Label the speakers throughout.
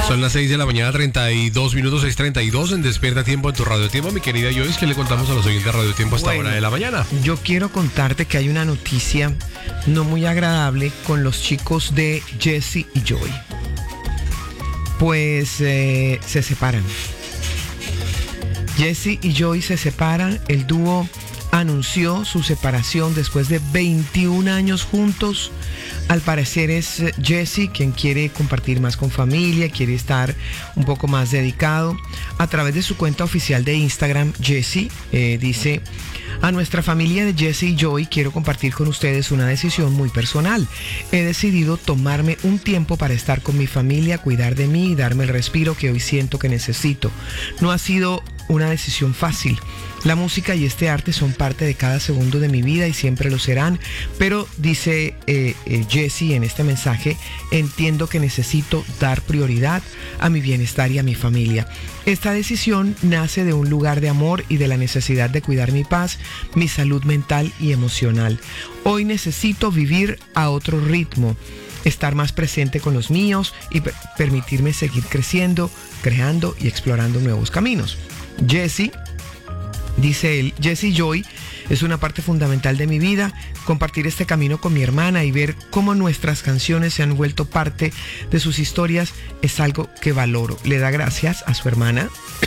Speaker 1: Son las 6 de la mañana, 32 minutos, 6:32 en Despierta Tiempo en tu Radio Tiempo. Mi querida Joyce, ¿qué le contamos a los oyentes de Radio Tiempo a esta hora de la mañana?
Speaker 2: Yo quiero contarte que hay una noticia no muy agradable con los chicos de Jesse y Joy. Pues se separan. Jesse y Joy se separan. El dúo anunció su separación después de 21 años juntos. Al parecer es Jesse quien quiere compartir más con familia, quiere estar un poco más dedicado. A través de su cuenta oficial de Instagram, Jesse dice: a nuestra familia de Jesse y Joy quiero compartir con ustedes una decisión muy personal. He decidido tomarme un tiempo para estar con mi familia, cuidar de mí y darme el respiro que hoy siento que necesito. No ha sido una decisión fácil. La música y este arte son parte de cada segundo de mi vida y siempre lo serán, pero dice Jesse en este mensaje: entiendo que necesito dar prioridad a mi bienestar y a mi familia. Esta decisión nace de un lugar de amor y de la necesidad de cuidar mi paz, mi salud mental y emocional. Hoy necesito vivir a otro ritmo, estar más presente con los míos y permitirme seguir creciendo, creando y explorando nuevos caminos. Dice él, Jesse y Joy es una parte fundamental de mi vida. Compartir este camino con mi hermana y ver cómo nuestras canciones se han vuelto parte de sus historias es algo que valoro. Le da gracias a su hermana.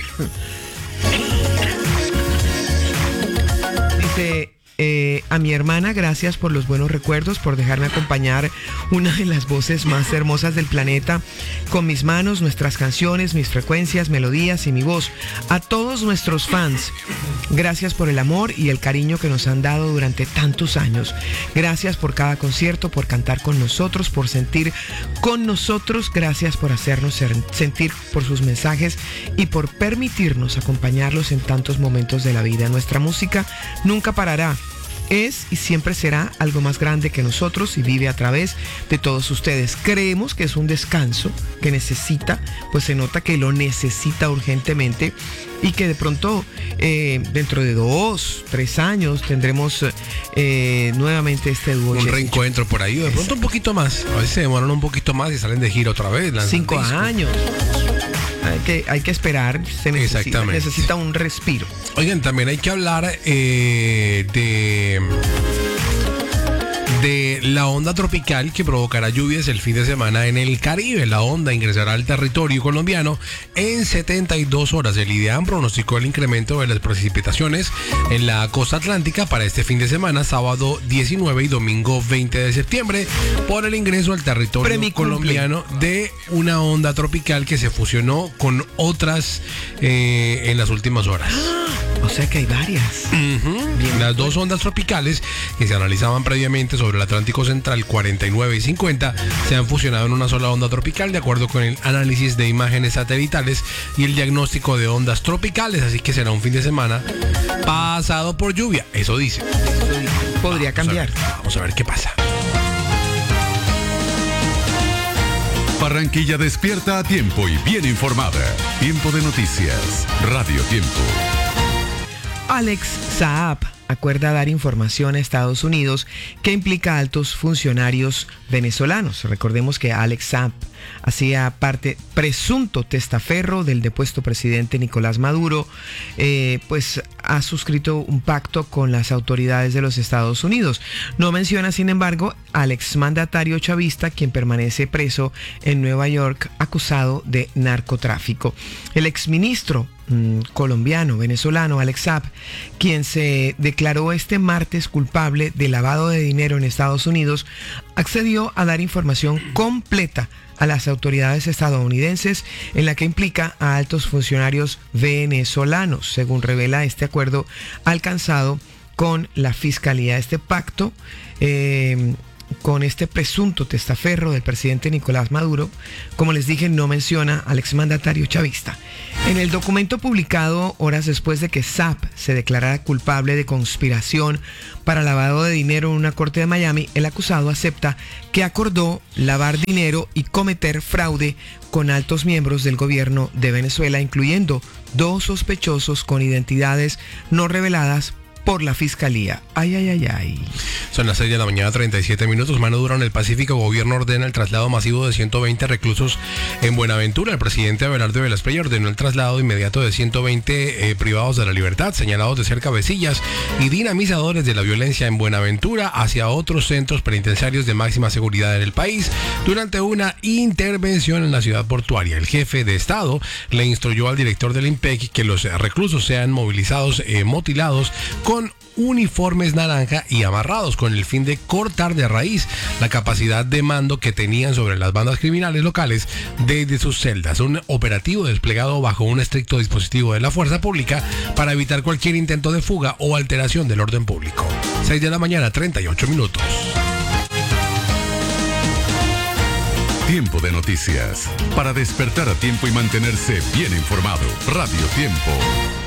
Speaker 2: Dice: a mi hermana, gracias por los buenos recuerdos, por dejarme acompañar una de las voces más hermosas del planeta con mis manos, nuestras canciones, mis frecuencias, melodías y mi voz. A todos nuestros fans, gracias por el amor y el cariño que nos han dado durante tantos años. Gracias por cada concierto, por cantar con nosotros, por sentir con nosotros. Gracias por hacernos sentir, por sus mensajes y por permitirnos acompañarlos en tantos momentos de la vida. Nuestra música nunca parará. Es y siempre será algo más grande que nosotros y vive a través de todos ustedes. Creemos que es un descanso que necesita, pues se nota que lo necesita urgentemente y que de pronto dentro de 2, 3 años tendremos nuevamente este dúo.
Speaker 1: Un reencuentro por ahí, de pronto un poquito más. A veces se demoran un poquito más y salen de gira otra vez.
Speaker 2: 5 años. Hay que esperar, se necesita un respiro.
Speaker 1: Oigan, también hay que hablar de la onda tropical que provocará lluvias el fin de semana en el Caribe. La onda ingresará al territorio colombiano en 72 horas. El IDEAM pronosticó el incremento de las precipitaciones en la costa atlántica para este fin de semana, sábado 19 y domingo 20 de septiembre, por el ingreso al territorio colombiano de una onda tropical que se fusionó con otras en las últimas horas.
Speaker 2: O sea que hay varias.
Speaker 1: Las dos ondas tropicales que se analizaban previamente sobre el Atlántico Central 49 y 50 se han fusionado en una sola onda tropical, de acuerdo con el análisis de imágenes satelitales y el diagnóstico de ondas tropicales. Así que será un fin de semana pasado por lluvia. Eso dice.
Speaker 2: Podría cambiar.
Speaker 1: Vamos a ver qué pasa.
Speaker 3: Barranquilla despierta a tiempo y bien informada. Tiempo de noticias. Radio Tiempo.
Speaker 2: Alex Saab acuerda dar información a Estados Unidos que implica altos funcionarios venezolanos. Recordemos que Alex Saab hacía parte presunto testaferro del depuesto presidente Nicolás Maduro, pues ha suscrito un pacto con las autoridades de los Estados Unidos. No menciona, sin embargo, al exmandatario chavista, quien permanece preso en Nueva York acusado de narcotráfico. El exministro colombiano, venezolano, Alex Saab, quien se declaró este martes culpable de lavado de dinero en Estados Unidos, accedió a dar información completa a las autoridades estadounidenses en la que implica a altos funcionarios venezolanos, según revela este acuerdo alcanzado con la Fiscalía. Este pacto con este presunto testaferro del presidente Nicolás Maduro, como les dije, no menciona al exmandatario chavista. En el documento publicado horas después de que Saab se declarara culpable de conspiración para lavado de dinero en una corte de Miami, el acusado acepta que acordó lavar dinero y cometer fraude con altos miembros del gobierno de Venezuela, incluyendo 2 sospechosos con identidades no reveladas por la Fiscalía. Ay, ay, ay, ay.
Speaker 1: Son las 6 de la mañana, 37 minutos. Mano dura en el Pacífico. Gobierno ordena el traslado masivo de 120 reclusos en Buenaventura. El presidente Abelardo Velasprey ordenó el traslado inmediato de 120 privados de la libertad, señalados de ser cabecillas y dinamizadores de la violencia en Buenaventura, hacia otros centros penitenciarios de máxima seguridad en el país durante una intervención en la ciudad portuaria. El jefe de Estado le instruyó al director del IMPEC que los reclusos sean movilizados, motilados con uniformes naranja y amarrados con el fin de cortar de raíz la capacidad de mando que tenían sobre las bandas criminales locales desde sus celdas. Un operativo desplegado bajo un estricto dispositivo de la fuerza pública para evitar cualquier intento de fuga o alteración del orden público. 6 de la mañana, 38 minutos.
Speaker 3: Tiempo de noticias. Para despertar a tiempo y mantenerse bien informado. Radio Tiempo.